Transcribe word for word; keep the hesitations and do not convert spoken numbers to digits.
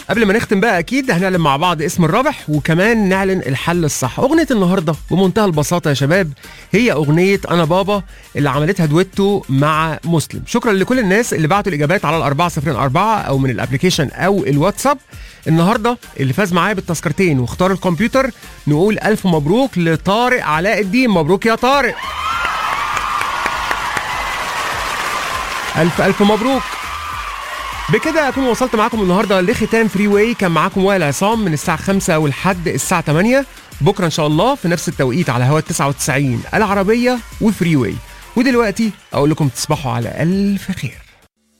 قبل ما نختم بقى اكيد هنعلن مع بعض اسم الرابح وكمان نعلن الحل الصح. اغنيه النهارده بمنتهى البساطه يا شباب هي اغنيه انا بابا اللي عملتها دويتو مع مسلم. شكرا لكل الناس اللي بعتوا الاجابات على الأربعة صفر أربعة او من الابلكيشن او الواتساب. النهارده اللي فاز معايا بالتذكرتين واختار الكمبيوتر نقول الف مبروك لطارق علاء الدين. مبروك يا طارق، الف الف مبروك. بكده اكون وصلت معاكم النهارده لختام فري واي. كان معاكم وائل عصام من الساعه خمسة ولحد الساعه تمانية. بكره ان شاء الله في نفس التوقيت على هوا تسعة وتسعين العربيه وفري واي. ودلوقتي اقول لكم تصبحوا على الف خير.